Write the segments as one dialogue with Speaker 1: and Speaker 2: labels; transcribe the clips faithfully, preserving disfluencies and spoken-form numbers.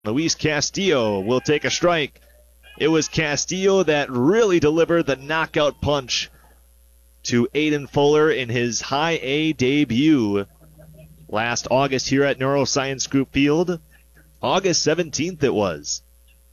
Speaker 1: Luis Castillo will take a strike. It was Castillo that really delivered the knockout punch to Aiden Fuller in his high A debut last August here at Neuroscience Group Field. August seventeenth it was.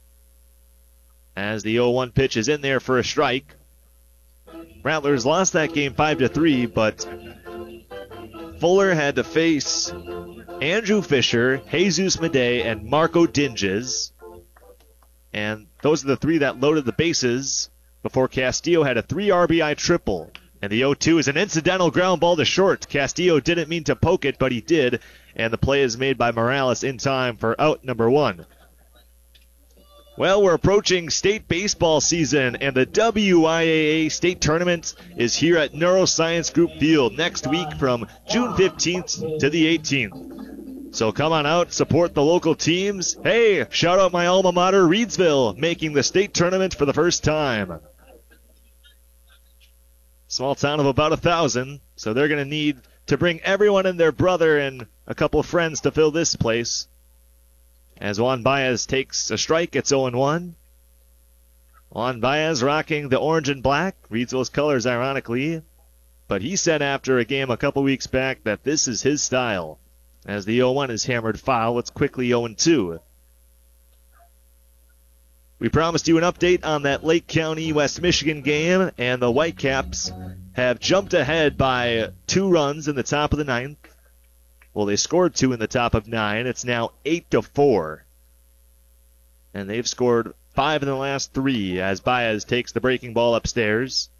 Speaker 1: As the oh one pitch is in there for a strike. Rattlers lost that game five to three, but Fuller had to face Andrew Fisher, Jesus Madej, and Marco Dinges. And those are the three that loaded the bases before Castillo had a three R B I triple. And the oh two is an incidental ground ball to short. Castillo didn't mean to poke it, but he did. And the play is made by Morales in time for out number one. Well, we're approaching state baseball season, and the W I A A state tournament is here at Neuroscience Group Field next week from June fifteenth to the eighteenth. So come on out, support the local teams. Hey, shout out my alma mater, Reedsville, making the state tournament for the first time. Small town of about a thousand, so they're going to need to bring everyone and their brother and a couple of friends to fill this place. As Juan Baez takes a strike, it's oh one. Juan Baez rocking the orange and black, Reedsville's colors ironically. But he said after a game a couple weeks back that this is his style. As the oh one is hammered foul, it's quickly oh two. We promised you an update on that Lake County, West Michigan game, and the Whitecaps have jumped ahead by two runs in the top of the ninth. Well, they scored two in the top of nine. It's now eight to four. And they've scored five in the last three as Baez takes the breaking ball upstairs.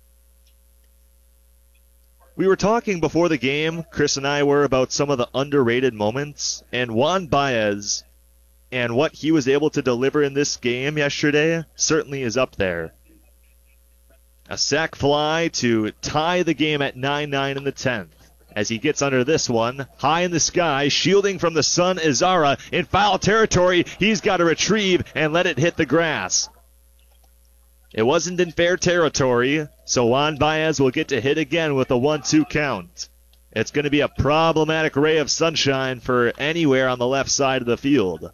Speaker 1: We were talking before the game, Chris and I were, about some of the underrated moments. And Juan Baez and what he was able to deliver in this game yesterday certainly is up there. A sac fly to tie the game at nine nine in the tenth. As he gets under this one, high in the sky, shielding from the sun, Izara in foul territory. He's got to retrieve and let it hit the grass. It wasn't in fair territory, so Juan Baez will get to hit again with a one two count. It's going to be a problematic ray of sunshine for anywhere on the left side of the field.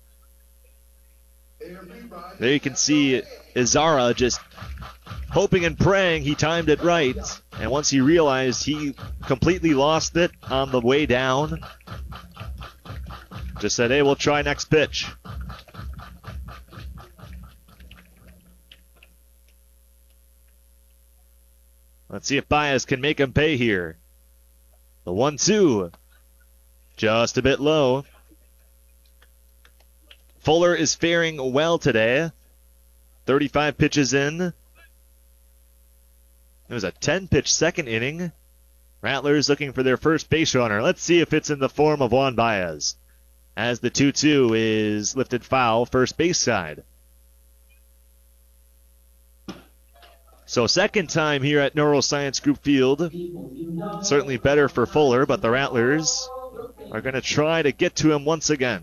Speaker 1: There you can see Izara just hoping and praying he timed it right. And once he realized he completely lost it on the way down, just said, hey, we'll try next pitch. Let's see if Baez can make him pay here. The one two. Just a bit low. Fuller is faring well today. thirty-five pitches in. It was a ten-pitch second inning. Rattlers looking for their first base runner. Let's see if it's in the form of Juan Baez. As the two two is lifted foul, first base side. So second time here at Neuroscience Group Field. Certainly better for Fuller, but the Rattlers are going to try to get to him once again.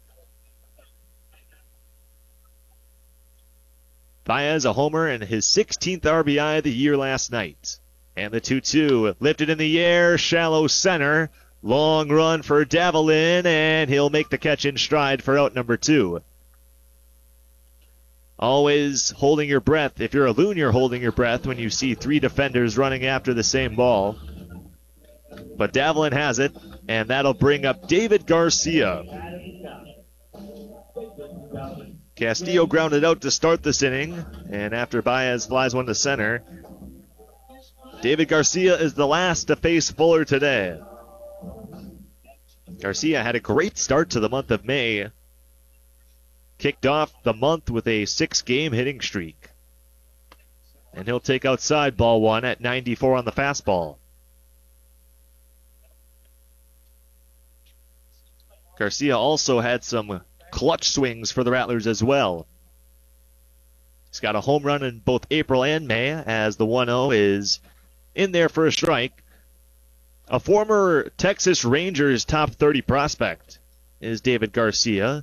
Speaker 1: Baez a homer and his sixteenth R B I of the year last night. And the two two lifted in the air, shallow center. Long run for Davelin, and he'll make the catch in stride for out number two. Always holding your breath. If you're a loon, you're holding your breath when you see three defenders running after the same ball. But Davelin has it, and that'll bring up David Garcia. Castillo grounded out to start this inning, and after Baez flies one to center, David Garcia is the last to face Fuller today. Garcia had a great start to the month of May. Kicked off the month with a six-game hitting streak. And he'll take outside ball one at ninety-four on the fastball. Garcia also had some clutch swings for the Rattlers as well. He's got a home run in both April and May as the one oh is in there for a strike. A former Texas Rangers top thirty prospect is David Garcia.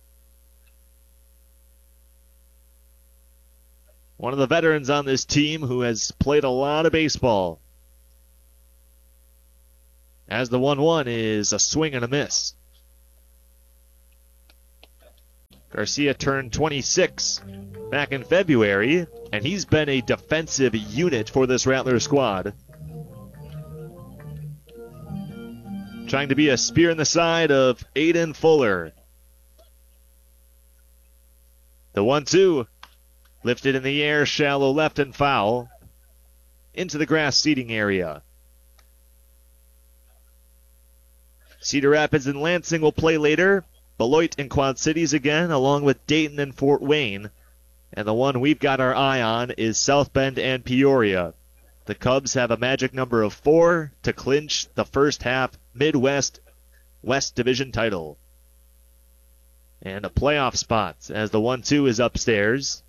Speaker 1: One of the veterans on this team who has played a lot of baseball. As the one one is a swing and a miss. Garcia turned twenty-six back in February, and he's been a defensive unit for this Rattler squad. Trying to be a spear in the side of Aiden Fuller. The one two. Lifted in the air, shallow left and foul. Into the grass seating area. Cedar Rapids and Lansing will play later. Beloit and Quad Cities again, along with Dayton and Fort Wayne. And the one we've got our eye on is South Bend and Peoria. The Cubs have a magic number of four to clinch the first half Midwest West Division title. And a playoff spot as the one two is upstairs.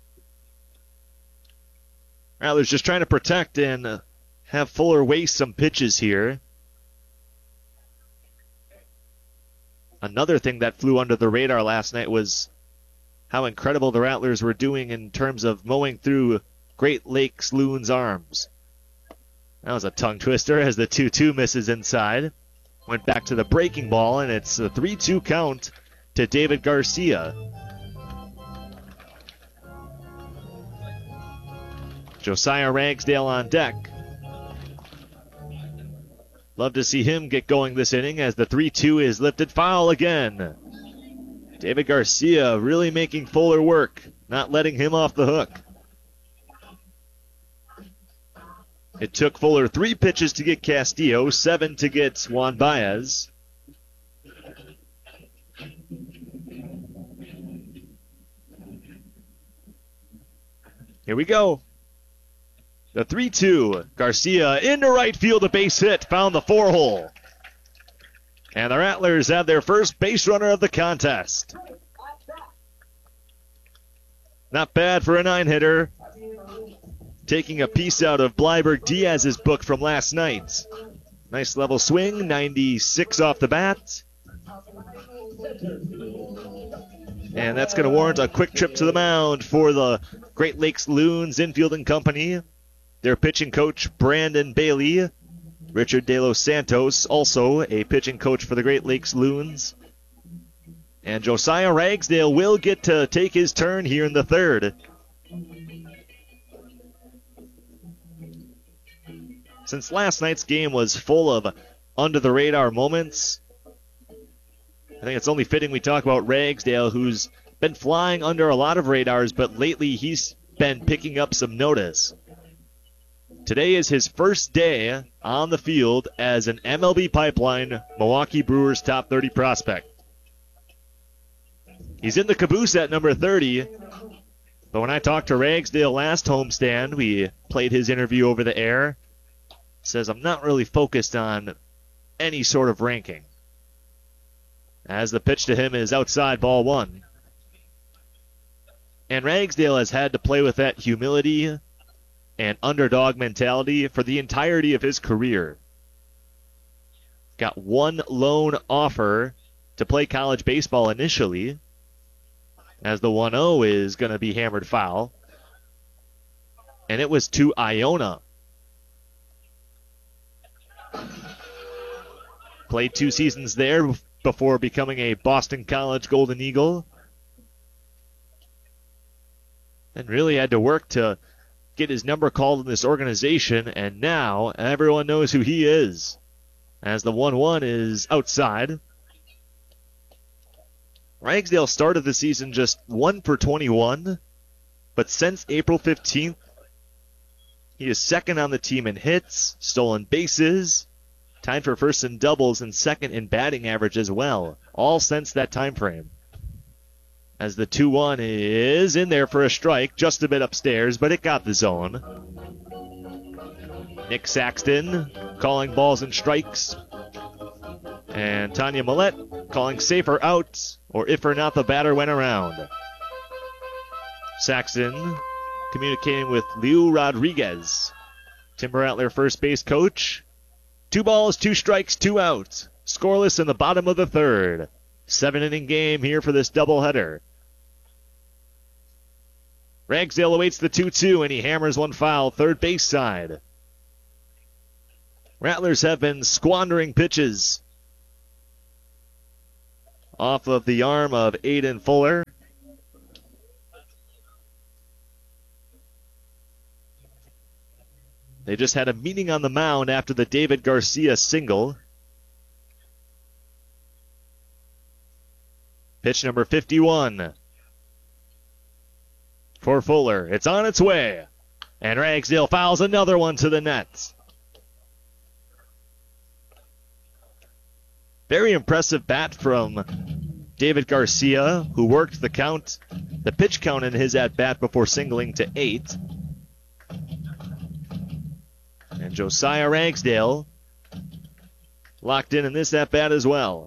Speaker 1: Rattlers just trying to protect and have Fuller waste some pitches here. Another thing that flew under the radar last night was how incredible the Rattlers were doing in terms of mowing through Great Lakes Loon's arms. That was a tongue twister as the two two misses inside. Went back to the breaking ball, and it's a three two count to David Garcia. Josiah Ragsdale on deck. Love to see him get going this inning as the three two is lifted foul again. David Garcia really making Fuller work, not letting him off the hook. It took Fuller three pitches to get Castillo, seven to get Juan Baez. Here we go. The three two. Garcia into right field, a base hit, found the four hole. And the Rattlers have their first base runner of the contest. Not bad for a nine-hitter. Taking a piece out of Bleiberg Diaz's book from last night. Nice level swing, ninety-six off the bat. And that's going to warrant a quick trip to the mound for the Great Lakes Loons Infield and Company. Their pitching coach, Brandon Bailey. Richard De Los Santos, also a pitching coach for the Great Lakes Loons. And Josiah Ragsdale will get to take his turn here in the third. Since last night's game was full of under-the-radar moments, I think it's only fitting we talk about Ragsdale, who's been flying under a lot of radars, but lately he's been picking up some notice. Today is his first day on the field as an M L B Pipeline Milwaukee Brewers top thirty prospect. He's in the caboose at number thirty, but when I talked to Ragsdale last homestand, we played his interview over the air. Says, I'm not really focused on any sort of ranking. As the pitch to him is outside, ball one. And Ragsdale has had to play with that humility and underdog mentality for the entirety of his career. Got one lone offer to play college baseball initially, as the one oh is going to be hammered foul. And it was to Iona. Played two seasons there before becoming a Boston College Golden Eagle. And really had to work to get his number called in this organization, and now everyone knows who he is, as the one one is outside. Ragsdale started the season just one for twenty-one, but since April fifteenth, he is second on the team in hits, stolen bases, tied for first in doubles, and second in batting average as well, all since that time frame. As the two one is in there for a strike, just a bit upstairs, but it got the zone. Nick Saxton calling balls and strikes. And Tanya Millette calling safer out, or if or not the batter went around. Saxton communicating with Leo Rodriguez, Timber Rattler first base coach. Two balls, two strikes, two out. Scoreless in the bottom of the third. Seven inning game here for this doubleheader. Ragsdale awaits the two two, and he hammers one foul, third base side. Rattlers have been squandering pitches off of the arm of Aiden Fuller. They just had a meeting on the mound after the David Garcia single. Pitch number fifty-one for Fuller. It's on its way. And Ragsdale fouls another one to the net. Very impressive bat from David Garcia, who worked the count, the pitch count in his at-bat before singling to eight. And Josiah Ragsdale locked in in this at-bat as well.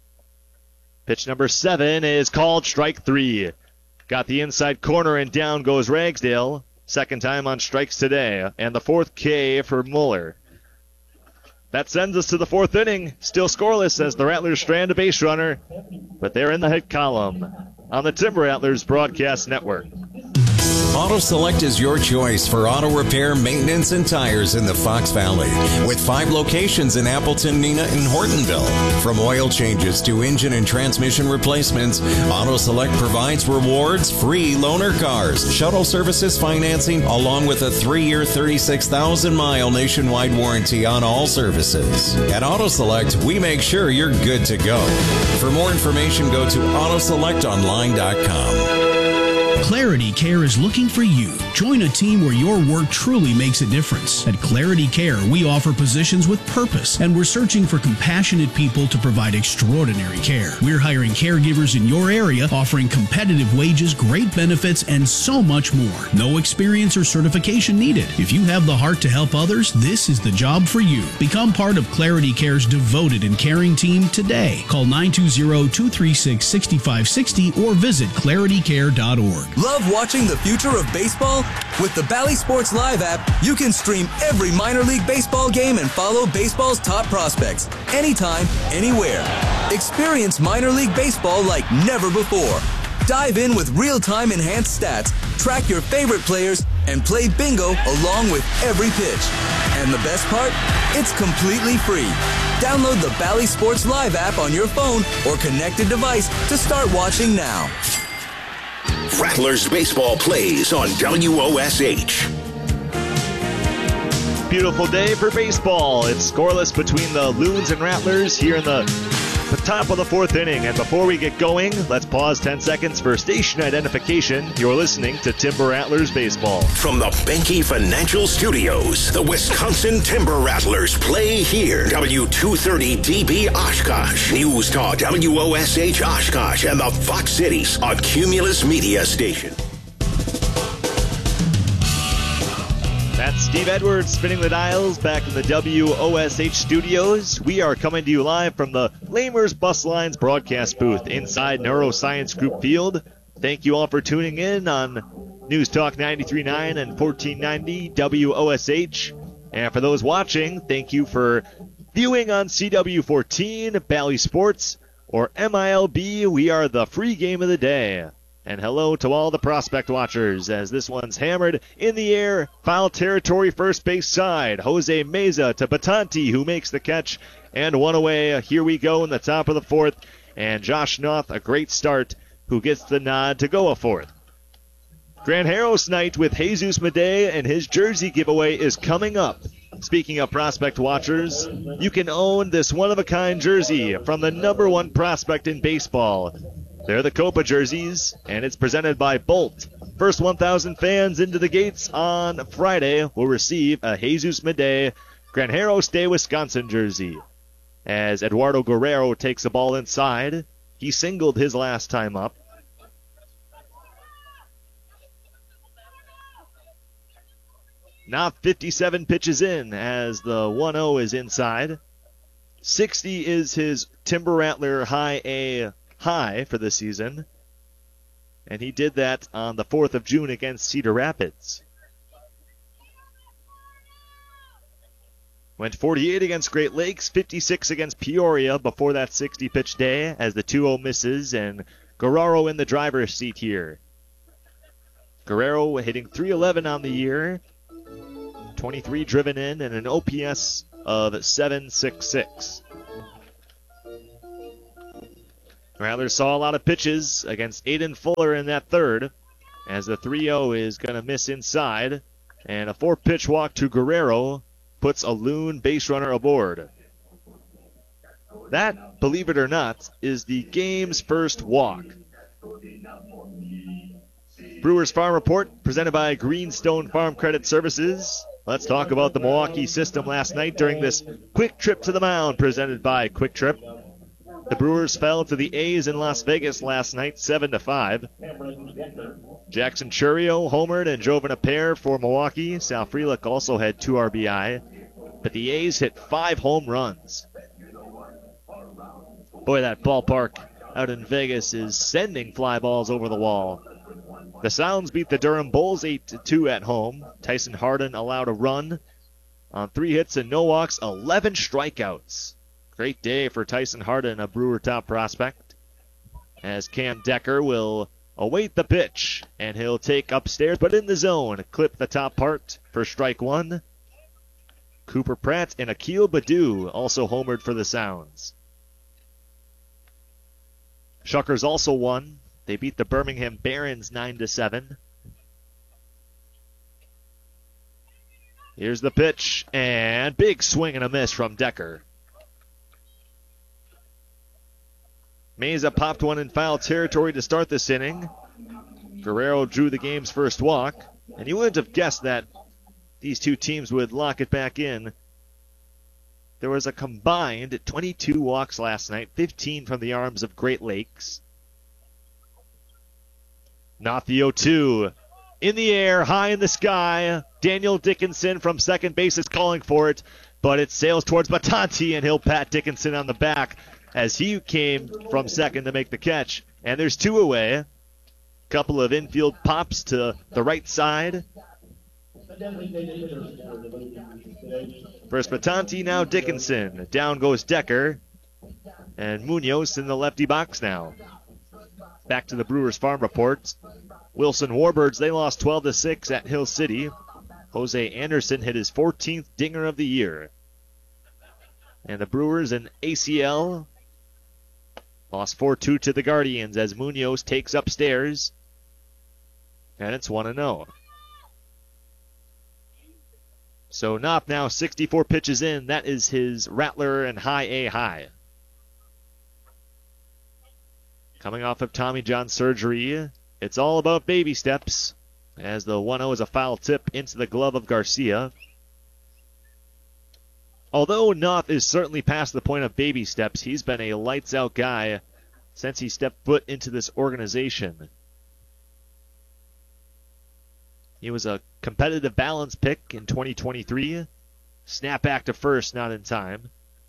Speaker 1: Pitch number seven is called strike three. Got the inside corner and down goes Ragsdale. Second time on strikes today. And the fourth K for Muller. That sends us to the fourth inning. Still scoreless as the Rattlers strand a base runner. But they're in the hit column on the Timber Rattlers Broadcast Network.
Speaker 2: Auto Select is your choice for auto repair, maintenance, and tires in the Fox Valley. With five locations in Appleton, Neenah, and Hortonville. From oil changes to engine and transmission replacements, Auto Select provides rewards, free loaner cars, shuttle services financing, along with a three-year, thirty-six thousand mile nationwide warranty on all services. At Auto Select, we make sure you're good to go. For more information, go to auto select online dot com.
Speaker 3: Clarity Care is looking for you. Join a team where your work truly makes a difference. At Clarity Care, we offer positions with purpose, and we're searching for compassionate people to provide extraordinary care. We're hiring caregivers in your area, offering competitive wages, great benefits, and so much more. No experience or certification needed. If you have the heart to help others, this is the job for you. Become part of Clarity Care's devoted and caring team today. Call nine two zero, two three six, six five six zero or visit clarity care dot org.
Speaker 4: Love watching the future of baseball? With the Bally Sports Live app, you can stream every minor league baseball game and follow baseball's top prospects anytime, anywhere. Experience minor league baseball like never before. Dive in with real-time enhanced stats, track your favorite players, and play bingo along with every pitch. And the best part? It's completely free. Download the Bally Sports Live app on your phone or connected device to start watching now.
Speaker 5: Rattlers baseball plays on W O S H.
Speaker 1: Beautiful day for baseball. It's scoreless between the Loons and Rattlers here in the, the top of the fourth inning. And before we get going, let's pause ten seconds for station identification. You're listening to Timber Rattlers Baseball.
Speaker 5: From the Benke Financial Studios, the Wisconsin Timber Rattlers play here. W two thirty D B Oshkosh, News Talk W O S H Oshkosh, and the Fox Cities on Cumulus Media Station.
Speaker 1: That's Steve Edwards spinning the dials back in the W O S H studios. We are coming to you live from the Lamers Bus Lines broadcast booth inside Neuroscience Group Field. Thank you all for tuning in on News Talk ninety-three point nine and fourteen ninety W O S H. And for those watching, thank you for viewing on C W fourteen, Bally Sports, or M I L B. We are the free game of the day. And hello to all the prospect watchers as this one's hammered in the air. Foul territory first base side. Jose Meza to Batanti, who makes the catch. And one away. Here we go in the top of the fourth. And Josh Noth, a great start, who gets the nod to go a fourth. Grand Harros night with Jesus Madej and his jersey giveaway is coming up. Speaking of prospect watchers, you can own this one-of-a-kind jersey from the number one prospect in baseball. They're the Copa jerseys, and it's presented by Bolt. First one thousand fans into the gates on Friday will receive a Jesus Madej Granjero Stay Wisconsin jersey. As Eduardo Guerrero takes the ball inside, he singled his last time up. Now fifty-seven pitches in as the one oh is inside. sixty is his Timber Rattler High A high for the season. And he did that on the fourth of June against Cedar Rapids. Went forty-eight against Great Lakes, fifty-six against Peoria before that sixty-pitch day as the two oh misses, and Guerrero in the driver's seat here. Guerrero hitting three eleven on the year, twenty-three driven in, and an O P S of seven sixty-six. Rattlers saw a lot of pitches against Aiden Fuller in that third, as the three oh is going to miss inside. And a four-pitch walk to Guerrero puts a Loon base runner aboard. That, believe it or not, is the game's first walk. Brewers Farm Report presented by Greenstone Farm Credit Services. Let's talk about the Milwaukee system last night during this quick trip to the mound presented by Quick Trip. The Brewers fell to the A's in Las Vegas last night, seven to five. Jackson Chourio homered and drove in a pair for Milwaukee. Sal Frelick also had two R B I, but the A's hit five home runs. Boy, that ballpark out in Vegas is sending fly balls over the wall. The Sounds beat the Durham Bulls eight to two at home. Tyson Harden allowed a run on three hits and no walks, eleven strikeouts. Great day for Tyson Harden, a Brewer top prospect, as Cam Decker will await the pitch, and he'll take upstairs, but in the zone, clip the top part for strike one. Cooper Pratt and Akil Baddoo also homered for the Sounds. Shuckers also won. They beat the Birmingham Barons nine to seven. Here's the pitch, and big swing and a miss from Decker. Meza popped one in foul territory to start this inning. Guerrero drew the game's first walk, and you wouldn't have guessed that these two teams would lock it back in. There was a combined twenty-two walks last night, fifteen from the arms of Great Lakes. Not the oh two. In the air, high in the sky. Daniel Dickinson from second base is calling for it, but it sails towards Batanti, and he'll pat Dickinson on the back as he came from second to make the catch. And there's two away. Couple of infield pops to the right side. First Batanti, now Dickinson. Down goes Decker. And Munoz in the lefty box now. Back to the Brewers Farm Report. Wilson Warbirds, they lost twelve to six at Hill City. Jose Anderson hit his fourteenth dinger of the year. And the Brewers in A C L lost four two to the Guardians as Munoz takes upstairs. And it's one and oh. So Knopf now sixty-four pitches in. That is his Rattler and high A high. Coming off of Tommy John surgery, it's all about baby steps as the one oh is a foul tip into the glove of Garcia. Although Knopf is certainly past the point of baby steps, he's been a lights-out guy since he stepped foot into this organization. He was a competitive balance pick in twenty twenty-three. Snap back to first, not in time.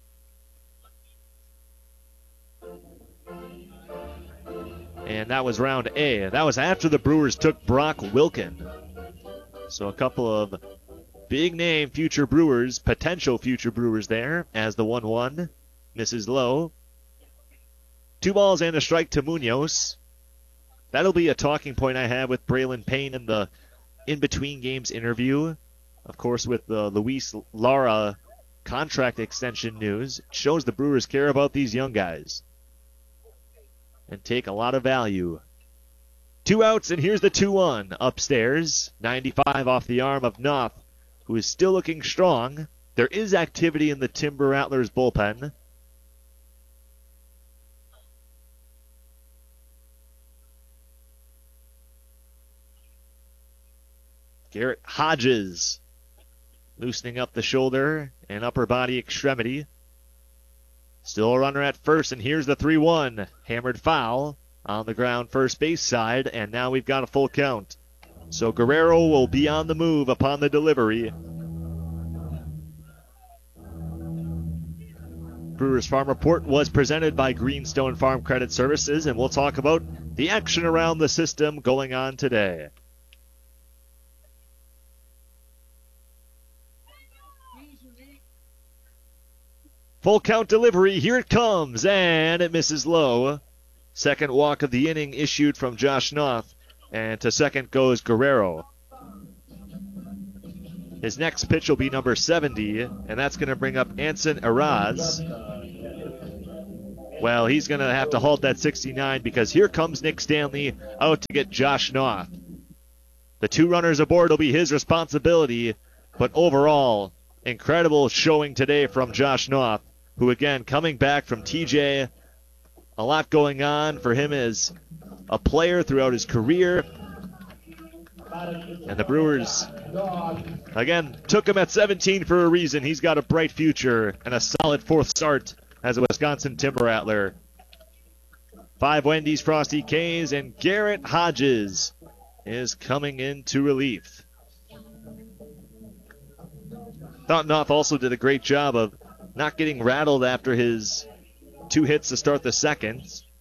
Speaker 1: And that was round A. That was after the Brewers took Brock Wilken. So a couple of big-name future Brewers, potential future Brewers there, as the one one misses low. Two balls and a strike to Munoz. That'll be a talking point I have with Braylon Payne in the in-between games interview. Of course, with the Luis Lara contract extension news, it shows the Brewers care about these young guys and take a lot of value. Two outs, and here's the two one upstairs. ninety-five off the arm of Knopf, who is still looking strong. There is activity in the Timber Rattlers bullpen. Garrett Hodges loosening up the shoulder and upper body extremity. Still a runner at first, and here's the three one. Hammered foul on the ground first base side, and now we've got a full count. So Guerrero will be on the move upon the delivery. Brewers Farm Report was presented by Greenstone Farm Credit Services, and we'll talk about the action around the system going on today. Full count delivery, here it comes, and it misses low. Second walk of the inning issued from Josh Knopf, and to second goes Guerrero. His next pitch will be number seventy, and that's going to bring up Anson Araz. Well, he's going to have to halt that sixty-nine because here comes Nick Stanley out to get Josh Knopf. The two runners aboard will be his responsibility, but overall, incredible showing today from Josh Noth, who again, coming back from T J, a lot going on for him as a player throughout his career. And the Brewers, again, took him at seventeen for a reason. He's got a bright future and a solid fourth start as a Wisconsin Timber Rattler. Five Wendy's Frosty K's, and Garrett Hodges is coming into relief. Thought Noth also did a great job of not getting rattled after his two hits to start the second.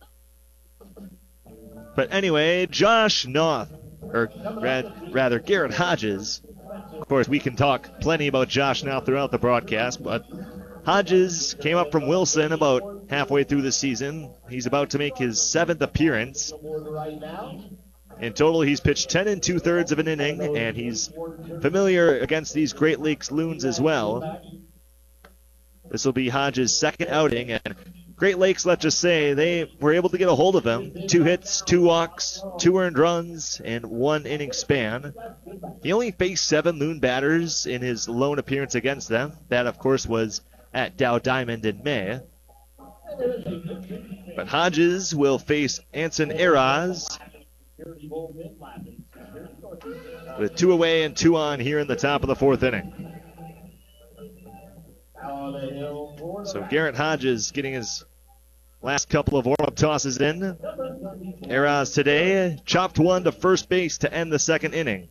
Speaker 1: But anyway, Josh Noth, or rather Garrett Hodges. Of course, we can talk plenty about Josh Noth throughout the broadcast, but Hodges came up from Wilson about halfway through the season. He's about to make his seventh appearance. In total, he's pitched ten and two-thirds of an inning, and he's familiar against these Great Lakes Loons as well. This will be Hodges' second outing, and Great Lakes, let's just say, they were able to get a hold of him. Two hits, two walks, two earned runs, and one inning span. He only faced seven Loon batters in his lone appearance against them. That, of course, was at Dow Diamond in May. But Hodges will face Anson Eraz with two away and two on here in the top of the fourth inning. So Garrett Hodges getting his last couple of warm-up tosses in. Eraz today chopped one to first base to end the second inning.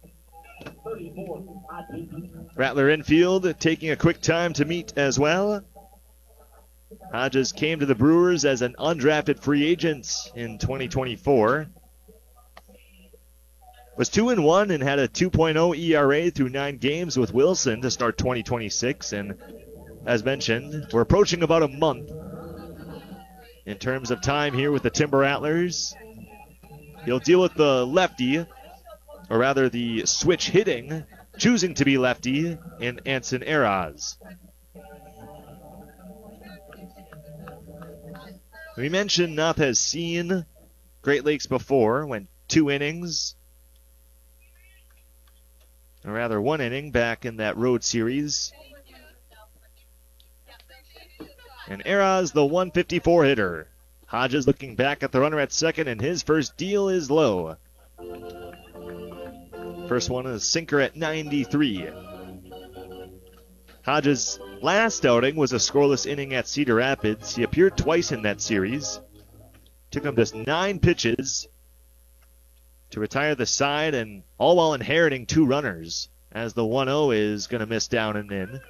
Speaker 1: Rattler infield taking a quick time to meet as well. Hodges came to the Brewers as an undrafted free agent in twenty twenty-four. Was two and one and had a two point oh E R A through nine games with Wilson to start twenty twenty-six. And as mentioned, we're approaching about a month in terms of time here with the Timber Rattlers. He'll deal with the lefty, or rather the switch hitting, choosing to be lefty, in Anson Eraz. We mentioned Noth has seen Great Lakes before, went two innings, or rather one inning back in that road series. And Eraz, the one fifty-four hitter. Hodges looking back at the runner at second, and his first deal is low. First one is sinker at ninety-three. Hodges' last outing was a scoreless inning at Cedar Rapids. He appeared twice in that series. Took him just nine pitches to retire the side, and all while inheriting two runners, as the one oh is going to miss down and in.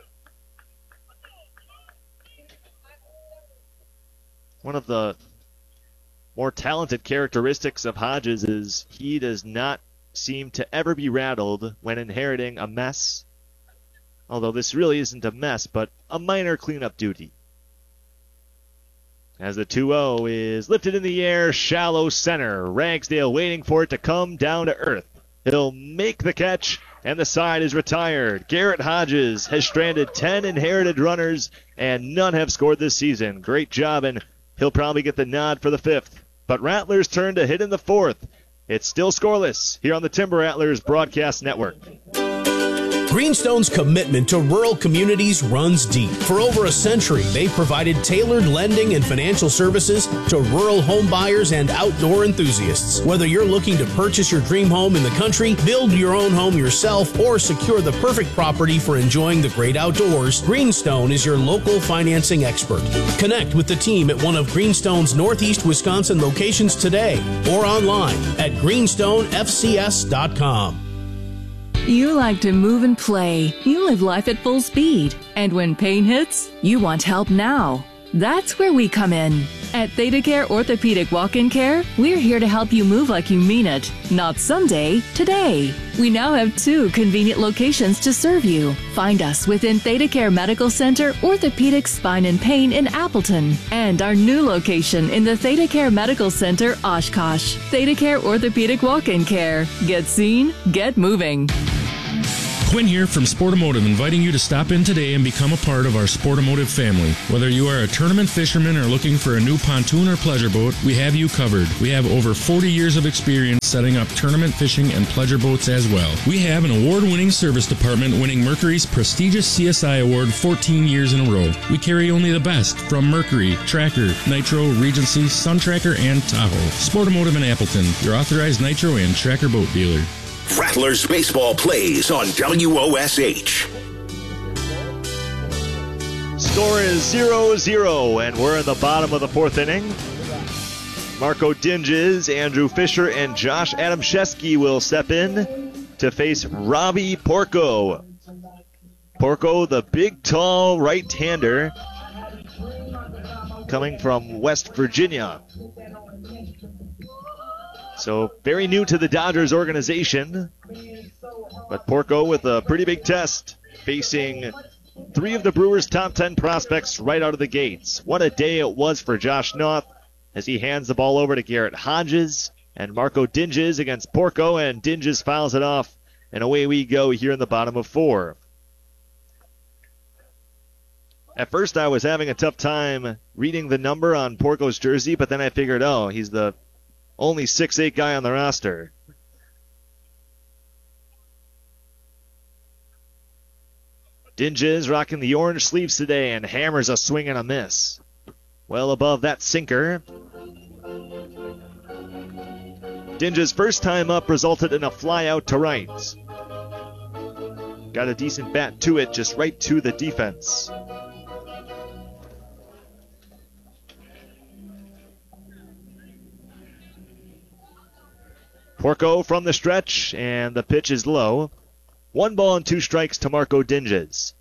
Speaker 1: One of the more talented characteristics of Hodges is he does not seem to ever be rattled when inheriting a mess. Although this really isn't a mess, but a minor cleanup duty. As the two oh is lifted in the air, shallow center. Ragsdale waiting for it to come down to earth. He'll make the catch, and the side is retired. Garrett Hodges has stranded ten inherited runners, and none have scored this season. Great job, and he'll probably get the nod for the fifth. But Rattlers turn to hit in the fourth. It's still scoreless here on the Timber Rattlers Broadcast Network.
Speaker 3: Greenstone's commitment to rural communities runs deep. For over a century, they've provided tailored lending and financial services to rural home buyers and outdoor enthusiasts. Whether you're looking to purchase your dream home in the country, build your own home yourself, or secure the perfect property for enjoying the great outdoors, Greenstone is your local financing expert. Connect with the team at one of Greenstone's Northeast Wisconsin locations today or online at greenstone f c s dot com.
Speaker 6: You like to move and play. You live life at full speed. And when pain hits, you want help now. That's where we come in. At ThedaCare Orthopedic Walk-In Care, we're here to help you move like you mean it. Not someday, today. We now have two convenient locations to serve you. Find us within ThedaCare Medical Center, Orthopedic Spine and Pain in Appleton, and our new location in the ThedaCare Medical Center, Oshkosh. ThedaCare Orthopedic Walk-In Care. Get seen, get moving.
Speaker 7: Quinn here from Sportomotive, inviting you to stop in today and become a part of our Sportomotive family. Whether you are a tournament fisherman or looking for a new pontoon or pleasure boat, we have you covered. We have over forty years of experience setting up tournament fishing and pleasure boats as well. We have an award-winning service department winning Mercury's prestigious C S I award fourteen years in a row. We carry only the best from Mercury, Tracker, Nitro, Regency, Sun Tracker, and Tahoe. Sportomotive in Appleton, your authorized Nitro and Tracker boat dealer.
Speaker 5: Rattlers baseball plays on W O S H.
Speaker 1: Score is zero zero, and we're in the bottom of the fourth inning. Marco Dinges, Andrew Fisher, and Josh Adamszewski will step in to face Robbie Porco. Porco, the big, tall right-hander coming from West Virginia. So very new to the Dodgers organization. But Porco with a pretty big test, facing three of the Brewers' top ten prospects right out of the gates. What a day it was for Josh Noth as he hands the ball over to Garrett Hodges and Marco Dinges against Porco, and Dinges fouls it off, and away we go here in the bottom of four. At first I was having a tough time reading the number on Porco's jersey, but then I figured, oh, he's the only six eight guy on the roster. Dinges rocking the orange sleeves today and hammers a swing and a miss. Well above that sinker. Dinges' first time up resulted in a fly out to right. Got a decent bat to it, just right to the defense. Porco from the stretch, and the pitch is low. One ball and two strikes to Marco Dinges.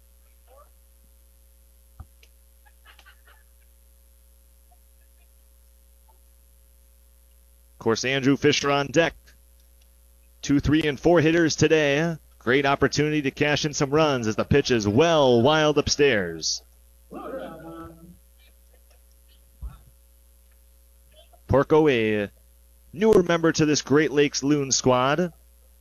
Speaker 1: Of course, Andrew Fisher on deck. Two, three, and four hitters today. Great opportunity to cash in some runs as the pitch is well wild upstairs. Porco, a newer member to this Great Lakes Loon squad.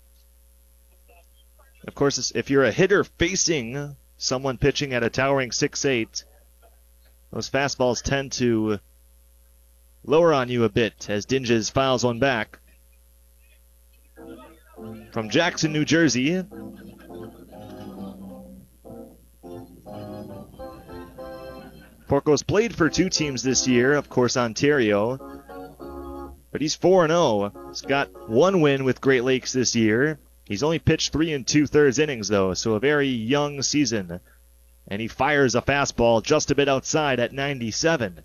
Speaker 1: Of course, if you're a hitter facing someone pitching at a towering six eight, those fastballs tend to lower on you a bit as Dinges fouls one back. From Jackson, New Jersey, Porco's played for two teams this year, of course, Ontario. But he's four and oh. He's got one win with Great Lakes this year. He's only pitched three and two-thirds innings, though, so a very young season. And he fires a fastball just a bit outside at ninety-seven.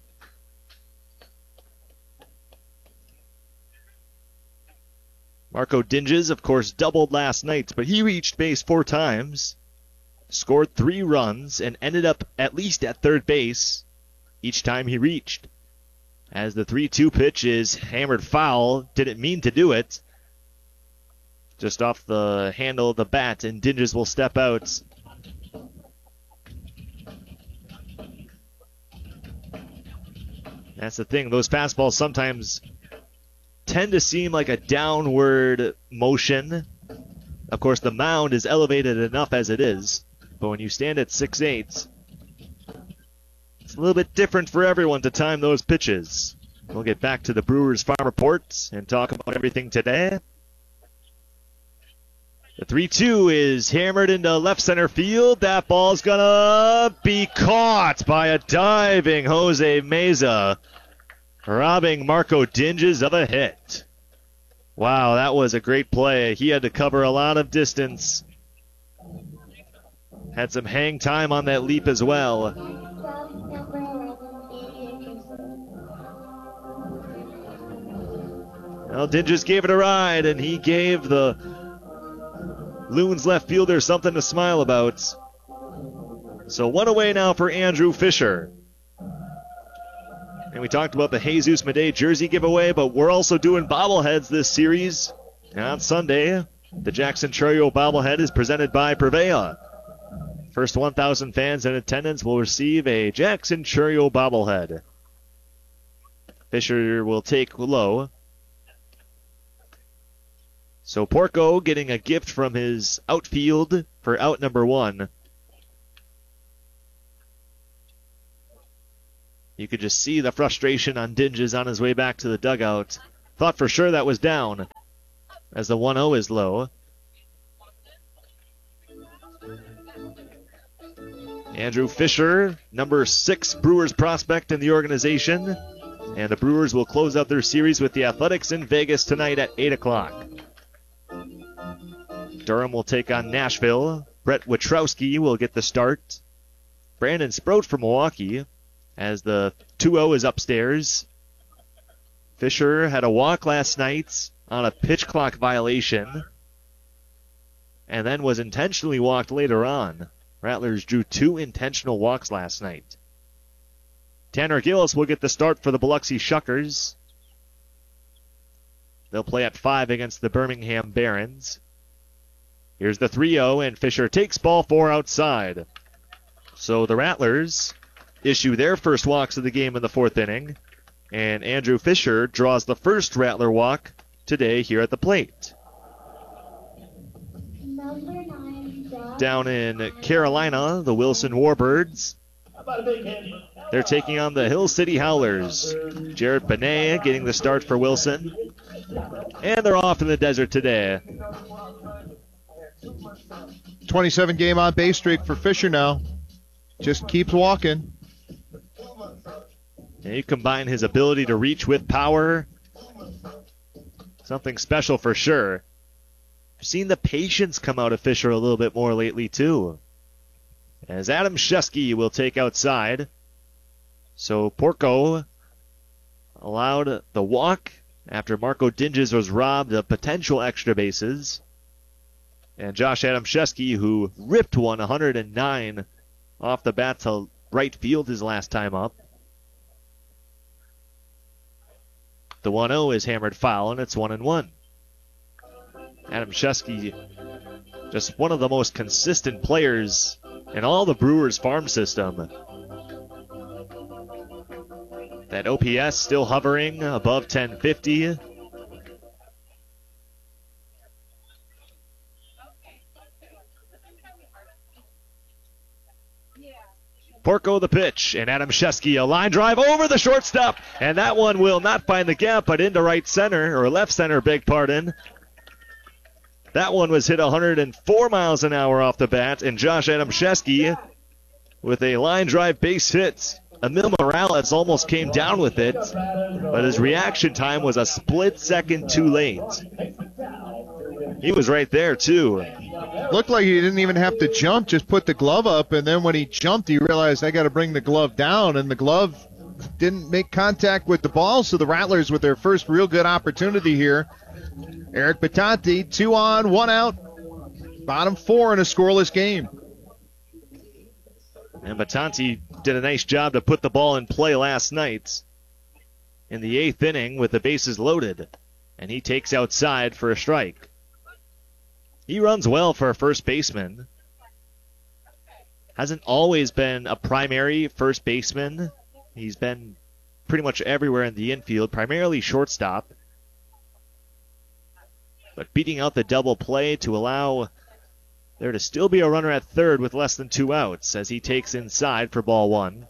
Speaker 1: Marco Dinges, of course, doubled last night, but he reached base four times, scored three runs, and ended up at least at third base each time he reached. As the three two pitch is hammered foul, didn't mean to do it. Just off the handle of the bat, and Dinges will step out. That's the thing. Those fastballs sometimes tend to seem like a downward motion. Of course, the mound is elevated enough as it is. But when you stand at six eight, it's a little bit different for everyone to time those pitches. We'll get back to the Brewers Farm Report and talk about everything today. The three two is hammered into left center field. That ball's gonna be caught by a diving Jose Meza, robbing Marco Dinges of a hit. Wow, that was a great play. He had to cover a lot of distance. Had some hang time on that leap as well. Well, Dinges gave it a ride, and he gave the Loons left fielder something to smile about. So one away now for Andrew Fisher. And we talked about the Jesus Madej jersey giveaway, but we're also doing bobbleheads this series. And on Sunday, the Jackson Churio bobblehead is presented by Prevea. First one thousand fans in attendance will receive a Jackson Churio bobblehead. Fisher will take low. So Porco getting a gift from his outfield for out number one. You could just see the frustration on Dinges on his way back to the dugout. Thought for sure that was down as the one oh is low. Andrew Fisher, number six Brewers prospect in the organization. And the Brewers will close out their series with the Athletics in Vegas tonight at eight o'clock. Durham will take on Nashville. Brett Witrowski will get the start. Brandon Sproat from Milwaukee as the two oh is upstairs. Fisher had a walk last night on a pitch clock violation and then was intentionally walked later on. Rattlers drew two intentional walks last night. Tanner Gillis will get the start for the Biloxi Shuckers. They'll play at five against the Birmingham Barons. Here's the three oh, and Fisher takes ball four outside. So the Rattlers issue their first walks of the game in the fourth inning, and Andrew Fisher draws the first Rattler walk today here at the plate. Down in Carolina, the Wilson Warbirds, they're taking on the Hill City Howlers. Jared Benet getting the start for Wilson, and they're off in the desert today.
Speaker 8: twenty-seven game on base streak for Fisher now. Just keeps walking.
Speaker 1: And you combine his ability to reach with power. Something special for sure. I've seen the patience come out of Fisher a little bit more lately, too. As Adam Shesky will take outside. So Porco allowed the walk after Marco Dinges was robbed of potential extra bases. And Josh Adam Shesky, who ripped one one hundred nine off the bat to right field his last time up. The one oh is hammered foul, and it's one and one. Adam Shesky, just one of the most consistent players in all the Brewers farm system. That O P S still hovering above ten fifty. Porco the pitch, and Adam Shesky, a line drive over the shortstop, and that one will not find the gap, but into right center, or left center, beg pardon. That one was hit one hundred four miles an hour off the bat, and Josh Adam Shesky with a line drive base hit. Emil Morales almost came down with it, but his reaction time was a split second too late. He was right there, too.
Speaker 8: Looked like he didn't even have to jump, just put the glove up, and then when he jumped, he realized, I got to bring the glove down, and the glove didn't make contact with the ball, so the Rattlers with their first real good opportunity here. Eric Batanti, two on, one out, bottom four in a scoreless game.
Speaker 1: And Batanti did a nice job to put the ball in play last night in the eighth inning with the bases loaded, and he takes outside for a strike. He runs well for a first baseman. Hasn't always been a primary first baseman. He's been pretty much everywhere in the infield, primarily shortstop. But beating out the double play to allow there to still be a runner at third with less than two outs as he takes inside for ball one.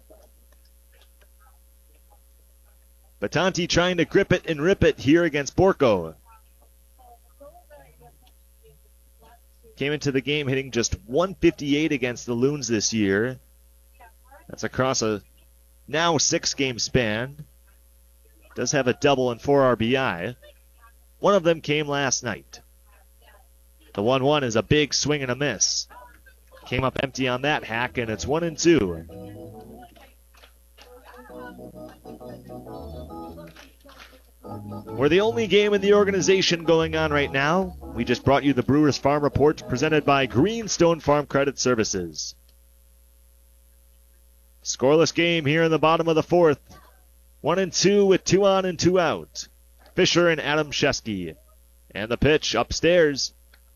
Speaker 1: Batanti trying to grip it and rip it here against Porco. Came into the game hitting just one fifty-eight against the Loons this year. That's across a now six-game span. Does have a double and four R B I. One of them came last night. The one one is a big swing and a miss. Came up empty on that hack, and it's one and two. We're the only game in the organization going on right now. We just brought you the Brewers Farm Report presented by Greenstone Farm Credit Services. Scoreless game here in the bottom of the fourth. One and two with two on and two out. Fisher and Adam Shesky. And the pitch upstairs.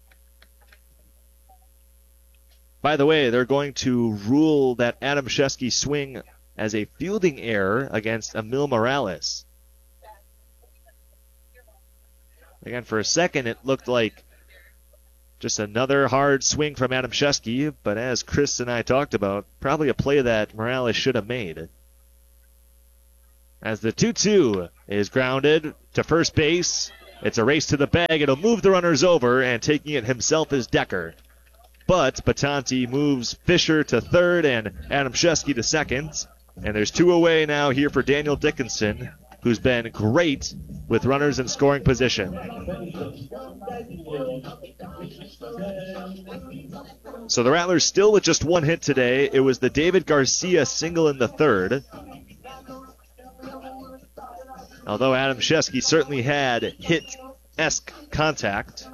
Speaker 1: By the way, they're going to rule that Adam Shesky swing as a fielding error against Emil Morales. Again, for a second, it looked like just another hard swing from Adam Shesky, but as Chris and I talked about, probably a play that Morales should have made. As the two two is grounded to first base, it's a race to the bag. It'll move the runners over, and taking it himself is Decker. But Batanti moves Fisher to third and Adam Shesky to second. And there's two away now here for Daniel Dickinson, who's been great with runners in scoring position. So the Rattlers still with just one hit today. It was the David Garcia single in the third. Although Adam Shesky certainly had hit-esque contact.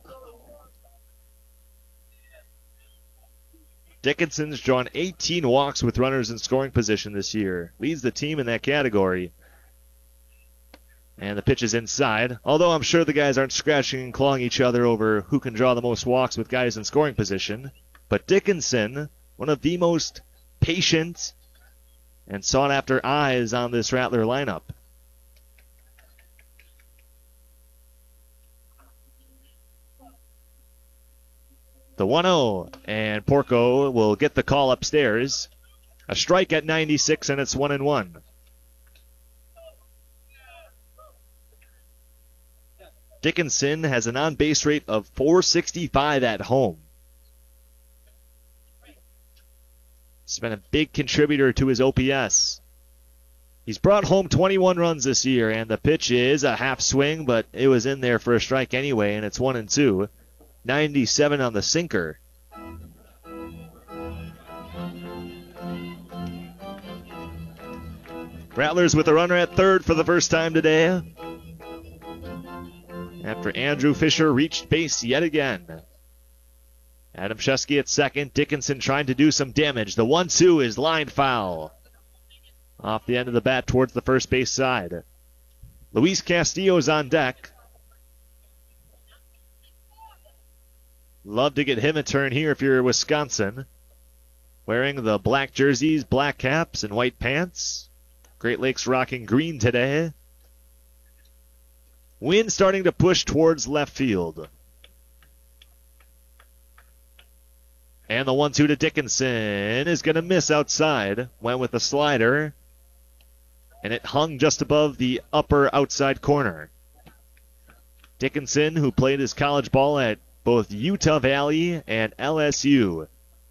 Speaker 1: Dickinson's drawn eighteen walks with runners in scoring position this year. Leads the team in that category. And the pitch is inside. Although I'm sure the guys aren't scratching and clawing each other over who can draw the most walks with guys in scoring position. But Dickinson, one of the most patient and sought-after eyes on this Rattler lineup. The one oh, and Porco will get the call upstairs. A strike at ninety-six, and it's one and one. Dickinson has an on-base rate of four sixty-five at home. It's been a big contributor to his O P S. He's brought home twenty-one runs this year, and the pitch is a half swing, but it was in there for a strike anyway, and it's one and two. ninety-seven on the sinker. Rattlers with a runner at third for the first time today, after Andrew Fisher reached base yet again. Adam Shesky at second. Dickinson trying to do some damage. The one two is line foul. Off the end of the bat towards the first base side. Luis Castillo's on deck. Love to get him a turn here if you're Wisconsin. Wearing the black jerseys, black caps, and white pants. Great Lakes rocking green today. Wind starting to push towards left field. And the one two to Dickinson is going to miss outside. Went with a slider. And it hung just above the upper outside corner. Dickinson, who played his college ball at both Utah Valley and L S U.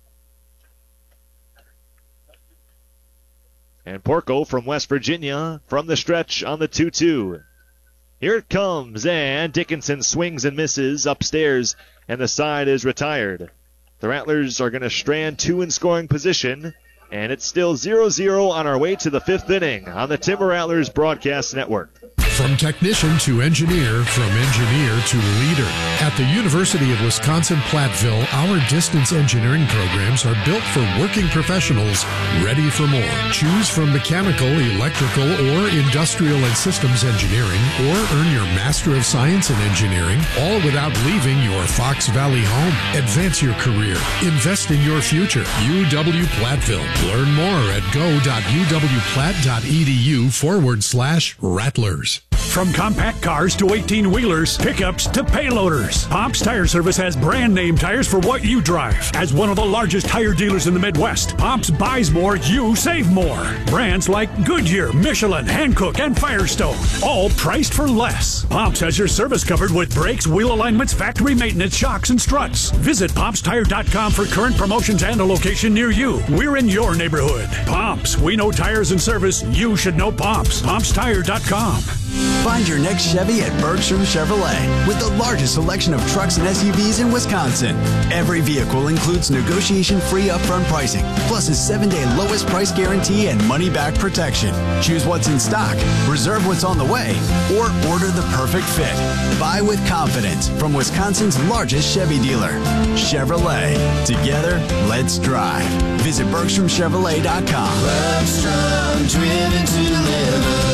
Speaker 1: And Porco from West Virginia from the stretch on the two two. Here it comes, and Dickinson swings and misses upstairs, and the side is retired. The Rattlers are going to strand two in scoring position, and it's still zero zero on our way to the fifth inning on the Timber Rattlers Broadcast Network.
Speaker 9: From technician to engineer, from engineer to leader. At the University of Wisconsin-Platteville, our distance engineering programs are built for working professionals ready for more. Choose from mechanical, electrical, or industrial and systems engineering, or earn your Master of Science in Engineering, all without leaving your Fox Valley home. Advance your career. Invest in your future. U W-Platteville. Learn more at go.uwplatt.edu forward slash Rattlers.
Speaker 10: From compact cars to eighteen-wheelers, pickups to payloaders, Pops Tire Service has brand name tires for what you drive. As one of the largest tire dealers in the Midwest, Pops buys more, you save more. Brands like Goodyear, Michelin, Hankook, and Firestone, all priced for less. Pops has your service covered with brakes, wheel alignments, factory maintenance, shocks, and struts. Visit Pops Tire dot com for current promotions and a location near you. We're in your neighborhood. Pops, we know tires and service. You should know Pops. Pops Tire dot com.
Speaker 11: Find your next Chevy at Bergstrom Chevrolet with the largest selection of trucks and S U Vs in Wisconsin. Every vehicle includes negotiation-free upfront pricing, plus a seven-day lowest price guarantee and money-back protection. Choose what's in stock, reserve what's on the way, or order the perfect fit. Buy with confidence from Wisconsin's largest Chevy dealer, Chevrolet. Together, let's drive. Visit Bergstrom Chevrolet dot com. Bergstrom, driven to deliver.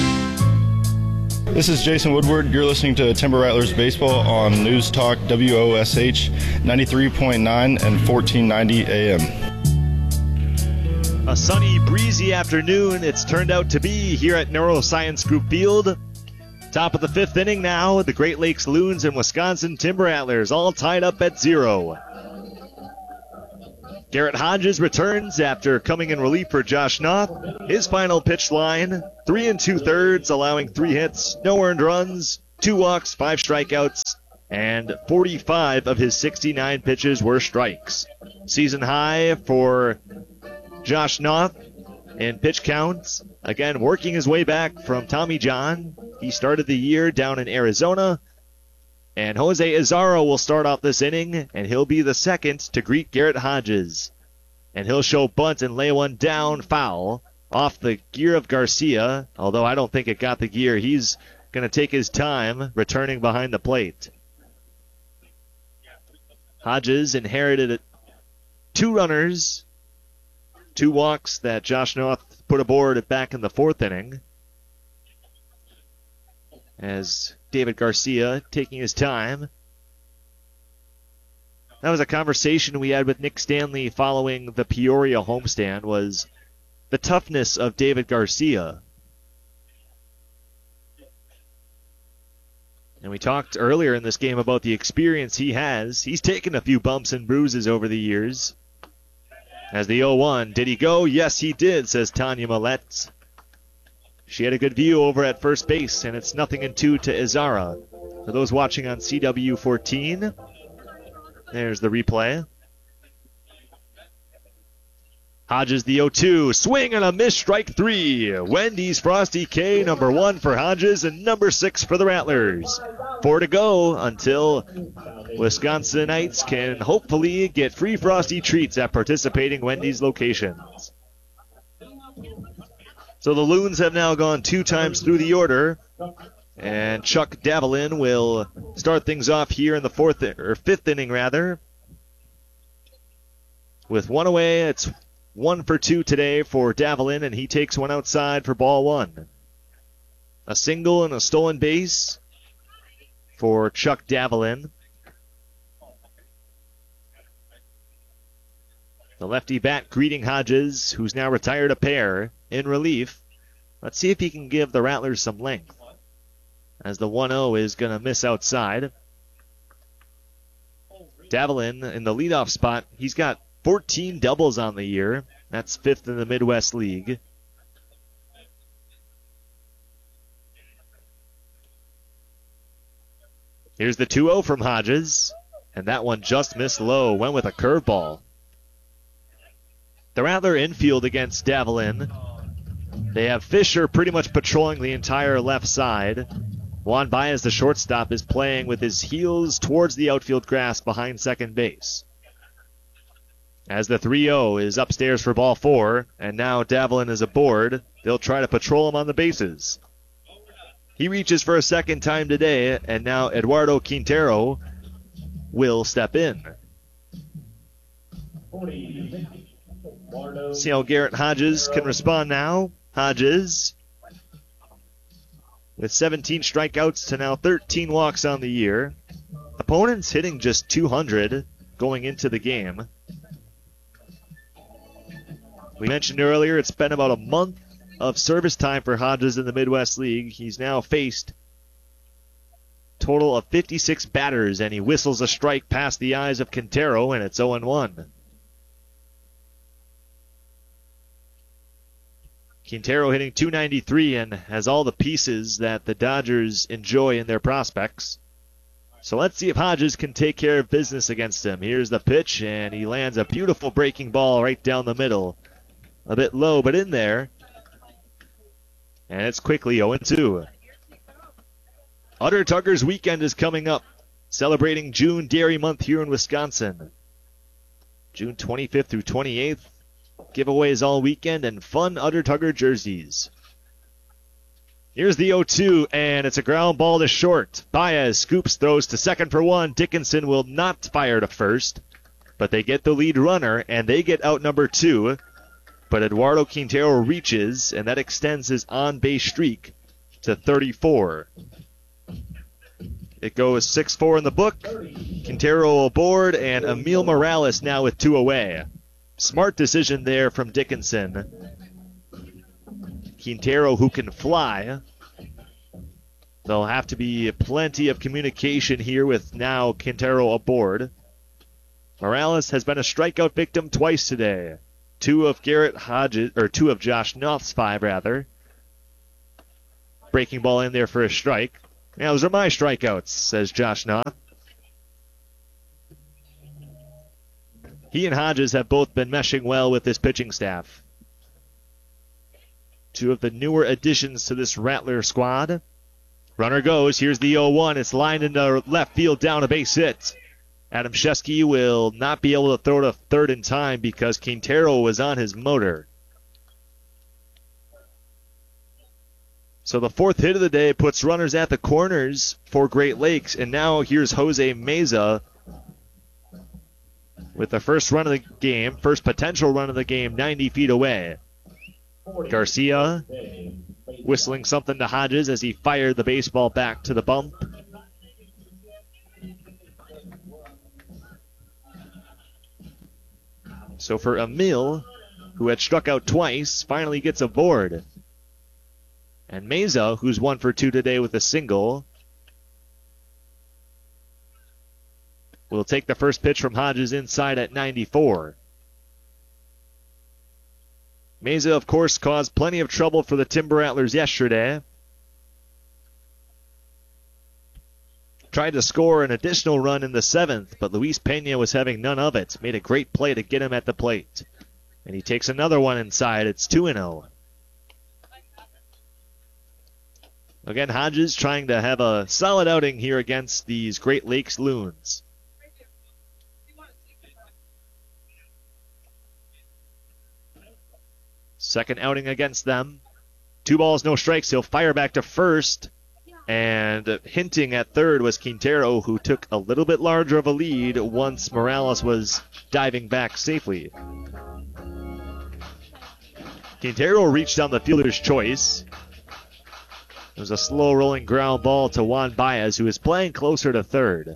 Speaker 12: This is Jason Woodward. You're listening to Timber Rattlers Baseball on News Talk W O S H ninety-three point nine and fourteen ninety A M.
Speaker 1: A sunny, breezy afternoon it's turned out to be here at Neuroscience Group Field. Top of the fifth inning now. The Great Lakes Loons and Wisconsin Timber Rattlers all tied up at zero. Garrett Hodges returns after coming in relief for Josh Knopf. His final pitch line, three and two-thirds, allowing three hits, no earned runs, two walks, five strikeouts, and forty-five of his sixty-nine pitches were strikes. Season high for Josh Knopf in pitch counts. Again, working his way back from Tommy John. He started the year down in Arizona. And Jose Azaro will start off this inning, and he'll be the second to greet Garrett Hodges. And he'll show bunt and lay one down foul off the gear of Garcia, although I don't think it got the gear. He's going to take his time returning behind the plate. Hodges inherited two runners, two walks that Josh Knopf put aboard back in the fourth inning. As David Garcia taking his time. That was a conversation we had with Nick Stanley following the Peoria homestand, was the toughness of David Garcia. And we talked earlier in this game about the experience he has. He's taken a few bumps and bruises over the years. As the oh one, did he go? Yes, he did, says Tanya Millette. She had a good view over at first base, and it's nothing in two to Izara. For those watching on C W fourteen, there's the replay. Hodges the oh two, swing and a miss, strike three. Wendy's Frosty K, number one for Hodges and number six for the Rattlers. Four to go until Wisconsinites can hopefully get free Frosty treats at participating Wendy's locations. So the Loons have now gone two times through the order, and Chuck Davelin will start things off here in the fourth or fifth inning, rather. With one away, it's one for two today for Davelin, and he takes one outside for ball one. A single and a stolen base for Chuck Davelin. The lefty bat greeting Hodges, who's now retired a pair, in relief. Let's see if he can give the Rattlers some length, as the one oh is going to miss outside. Davelin in the leadoff spot. He's got fourteen doubles on the year. That's fifth in the Midwest League. Here's the two oh from Hodges, and that one just missed low. Went with a curveball. The Rattler infield against Davelin. They have Fisher pretty much patrolling the entire left side. Juan Baez, the shortstop, is playing with his heels towards the outfield grass behind second base. As the three oh is upstairs for ball four, and now Davelin is aboard, they'll try to patrol him on the bases. He reaches for a second time today, and now Eduardo Quintero will step in. See how Garrett Hodges can respond now. Hodges with seventeen strikeouts to now thirteen walks on the year. Opponents hitting just two hundred going into the game. We mentioned earlier it's been about a month of service time for Hodges in the Midwest League. He's now faced a total of fifty-six batters, and he whistles a strike past the eyes of Quintero, and it's oh one. Quintero hitting two ninety-three and has all the pieces that the Dodgers enjoy in their prospects. So let's see if Hodges can take care of business against him. Here's the pitch, and he lands a beautiful breaking ball right down the middle. A bit low, but in there. And it's quickly oh two. Utter Tuggers weekend is coming up, celebrating June Dairy Month here in Wisconsin. June twenty-fifth through twenty-eighth. Giveaways all weekend and fun Utter Tugger jerseys. Here's the oh two, and it's a ground ball to short. Baez scoops, throws to second for one. Dickinson will not fire to first, but they get the lead runner, and they get out number two. But Eduardo Quintero reaches, and that extends his on-base streak to thirty-four. It goes six four in the book. Quintero aboard, and Emil Morales now with two away. Smart decision there from Dickinson. Quintero, who can fly, There'll have to be plenty of communication here with now Quintero aboard. Morales has been a strikeout victim twice today. Two of Garrett Hodges, or two of Josh Nuff's five, rather. Breaking ball in there for a strike. Yeah, those are my strikeouts, says Josh Nuff. He and Hodges have both been meshing well with this pitching staff. Two of the newer additions to this Rattler squad. Runner goes. Here's the oh one. It's lined into left field down a base hit. Adam Shesky will not be able to throw to third in time because Quintero was on his motor. So the fourth hit of the day puts runners at the corners for Great Lakes. And now here's Jose Meza with the first run of the game, first potential run of the game, ninety feet away. Garcia whistling something to Hodges as he fired the baseball back to the bump. So for Emil, who had struck out twice, finally gets aboard. And Meza, who's one for two today with a single, will take the first pitch from Hodges inside at ninety-four. Meza, of course, caused plenty of trouble for the Timber Rattlers yesterday. Tried to score an additional run in the seventh, but Luis Pena was having none of it. Made a great play to get him at the plate. And he takes another one inside. It's two and oh. Again, Hodges trying to have a solid outing here against these Great Lakes Loons. Second outing against them. Two balls, no strikes. He'll fire back to first. And hinting at third was Quintero, who took a little bit larger of a lead once Morales was diving back safely. Quintero reached down the fielder's choice. It was a slow rolling ground ball to Juan Baez, who is playing closer to third.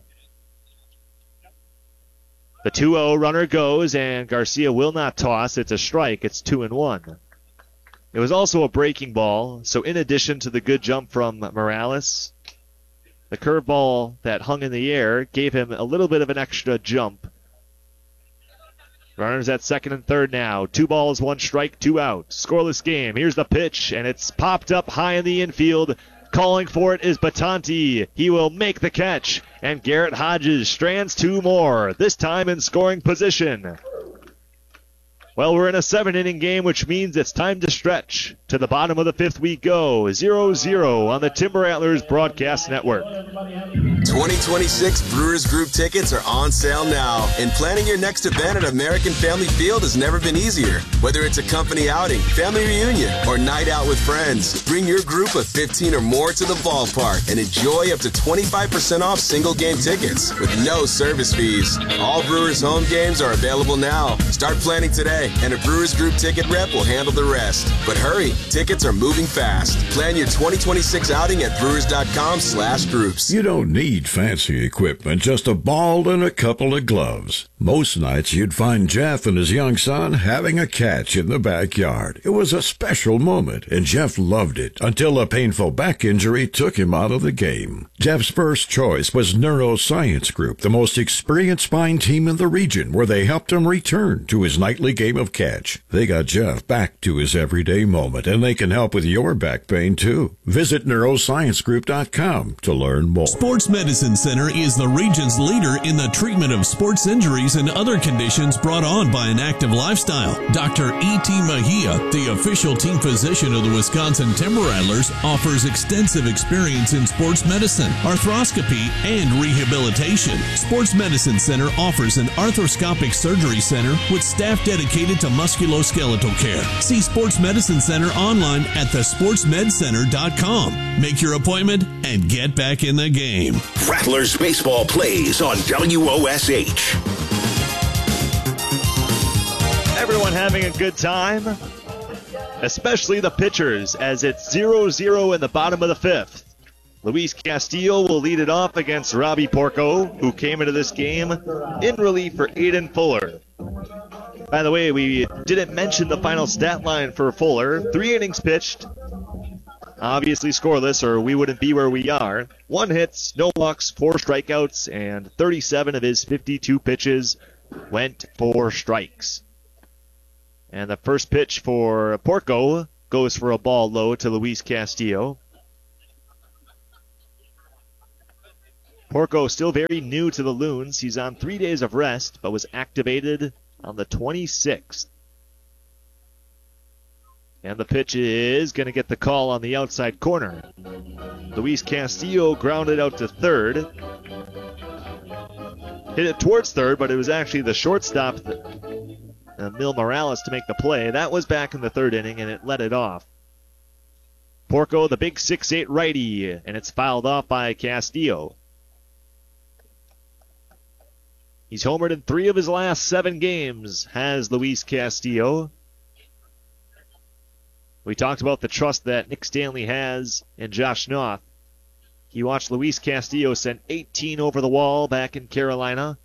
Speaker 1: The two oh runner goes, and Garcia will not toss. It's a strike. It's two and one. It was also a breaking ball, so in addition to the good jump from Morales, the curveball that hung in the air gave him a little bit of an extra jump. Runners at second and third now. Two balls, one strike, two out. Scoreless game. Here's the pitch, and it's popped up high in the infield. Calling for it is Batanti. He will make the catch, and Garrett Hodges strands two more, this time in scoring position. Well, we're in a seven-inning game, which means it's time to stretch. To the bottom of the fifth we go, zero zero on the Timber Rattlers Broadcast Network.
Speaker 13: twenty twenty-six Brewers Group tickets are on sale now, and planning your next event at American Family Field has never been easier. Whether it's a company outing, family reunion, or night out with friends, bring your group of fifteen or more to the ballpark and enjoy up to twenty-five percent off single-game tickets with no service fees. All Brewers home games are available now. Start planning today, and a Brewers Group ticket rep will handle the rest. But hurry, tickets are moving fast. Plan your twenty twenty-six outing at brewers.com slash groups.
Speaker 14: You don't need fancy equipment, just a ball and a couple of gloves. Most nights you'd find Jeff and his young son having a catch in the backyard. It was a special moment, and Jeff loved it until a painful back injury took him out of the game. Jeff's first choice was Neuroscience Group, the most experienced spine team in the region, where they helped him return to his nightly game of catch. They got Jeff back to his everyday moment, and they can help with your back pain too. Visit neuroscience group dot com to learn more.
Speaker 15: Sports Medicine Center is the region's leader in the treatment of sports injuries and other conditions brought on by an active lifestyle. Doctor E T. Mejia, the official team physician of the Wisconsin Timber Rattlers, offers extensive experience in sports medicine, arthroscopy, and rehabilitation. Sports Medicine Center offers an arthroscopic surgery center with staff dedicated to musculoskeletal care. See Sports Medicine Center online at the sports med center dot com. Make your appointment and get back in the game.
Speaker 5: Rattlers baseball plays on W O S H.
Speaker 1: Everyone having a good time, especially the pitchers, as it's zero zero in the bottom of the fifth. Luis Castillo will lead it off against Robbie Porco, who came into this game in relief for Aiden Fuller. By the way, we didn't mention the final stat line for Fuller. Three innings pitched, obviously scoreless, or we wouldn't be where we are. One hit, no walks, four strikeouts, and thirty-seven of his fifty-two pitches went for strikes. And the first pitch for Porco goes for a ball low to Luis Castillo. Porco still very new to the Loons. He's on three days of rest, but was activated on the twenty-sixth. And the pitch is going to get the call on the outside corner. Luis Castillo grounded out to third. Hit it towards third, but it was actually the shortstop, uh, Mil Morales, to make the play. That was back in the third inning, and it let it off. Porco, the big six eight righty, and it's fouled off by Castillo. He's homered in three of his last seven games, has Luis Castillo. We talked about the trust that Nick Stanley has in Josh Noth. He watched Luis Castillo send eighteen over the wall back in Carolina.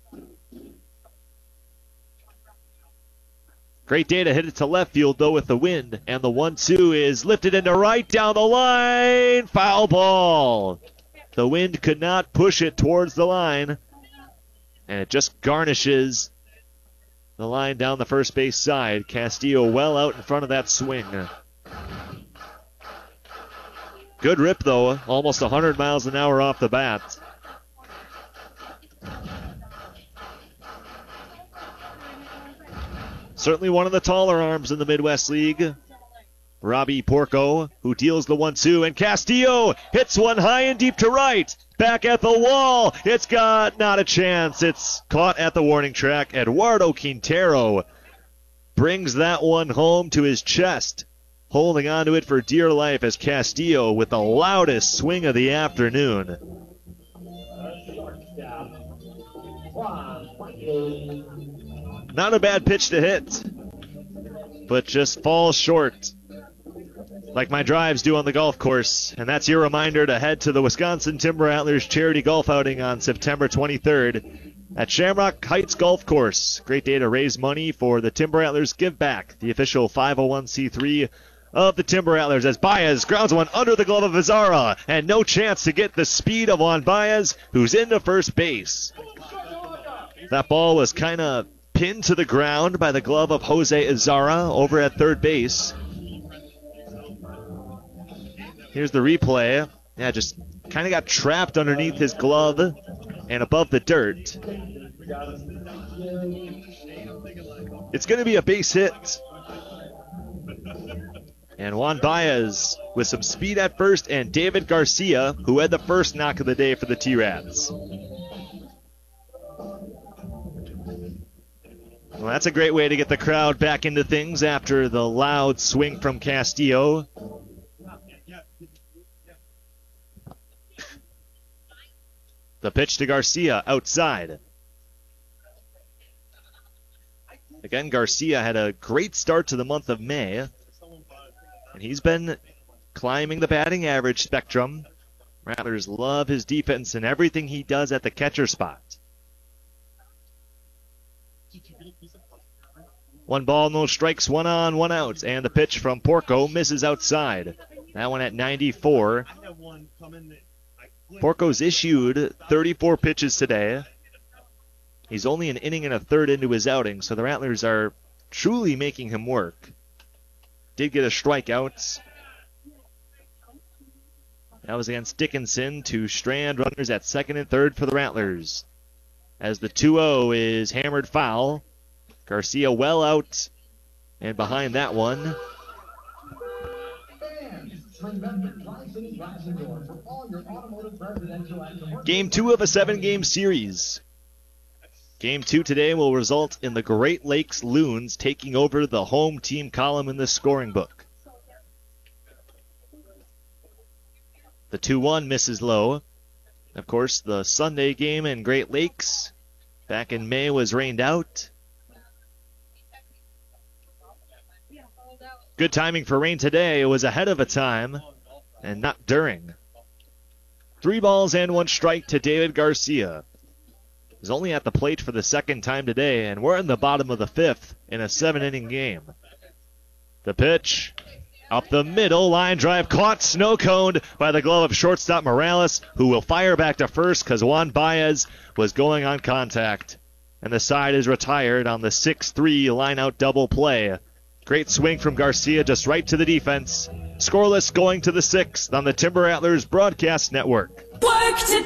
Speaker 1: Great day to hit it to left field, though, with the wind. And the one two is lifted into right down the line. Foul ball. The wind could not push it towards the line. And it just garnishes the line down the first base side. Castillo well out in front of that swing. Good rip, though. Almost one hundred miles an hour off the bat. Certainly one of the taller arms in the Midwest League. Robbie Porco, who deals the one two, and Castillo hits one high and deep to right. Back at the wall. It's got not a chance. It's caught at the warning track. Eduardo Quintero brings that one home to his chest, holding onto it for dear life as Castillo with the loudest swing of the afternoon. Not a bad pitch to hit, but just falls short, like my drives do on the golf course. And that's your reminder to head to the Wisconsin Timber Rattlers charity golf outing on September twenty-third at Shamrock Heights Golf Course. Great day to raise money for the Timber Rattlers Give Back, the official five oh one c three of the Timber Rattlers, as Baez grounds one under the glove of Azara, and no chance to get the speed of Juan Baez, who's into first base. That ball was kind of pinned to the ground by the glove of Jose Azara over at third base. Here's the replay. Yeah, just kind of got trapped underneath his glove and above the dirt. It's going to be a base hit. And Juan Baez with some speed at first, and David Garcia, who had the first knock of the day for the T-Rats. Well, that's a great way to get the crowd back into things after the loud swing from Castillo. The pitch to Garcia outside. Again, Garcia had a great start to the month of May, and he's been climbing the batting average spectrum. Rattlers love his defense and everything he does at the catcher spot. One ball, no strikes, one on, one out, and the pitch from Porco misses outside. That one at ninety-four. Porco's issued thirty-four pitches today. He's only an inning and a third into his outing, so the Rattlers are truly making him work. Did get a strikeout. That was against Dickinson to strand runners at second and third for the Rattlers. As the two oh is hammered foul. Garcia well out and behind that one. Game two of a seven-game series. Game two today will result in the Great Lakes Loons taking over the home team column in the scoring book. The two one misses low. Of course, the Sunday game in Great Lakes back in May was rained out. Good timing for rain today. It was ahead of a time and not during. Three balls and one strike to David Garcia. He's only at the plate for the second time today, and we're in the bottom of the fifth in a seven-inning game. The pitch Up the middle, line drive caught, snow-coned by the glove of shortstop Morales, who will fire back to first because Juan Baez was going on contact. And the side is retired on the six three line-out double play. Great swing from Garcia just right to the defense. Scoreless going to the sixth on the Timber Rattlers Broadcast Network.
Speaker 16: Work to